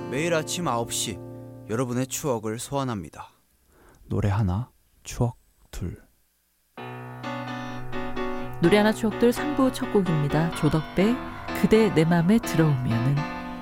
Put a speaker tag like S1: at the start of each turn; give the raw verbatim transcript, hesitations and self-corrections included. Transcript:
S1: 매일 아침 아홉 시 여러분의 추억을 소환합니다.
S2: 노래 하나, 추억 둘.
S3: 노래 하나 추억들 삼 부 첫 곡입니다. 조덕배 그대 내 맘에 들어오면은.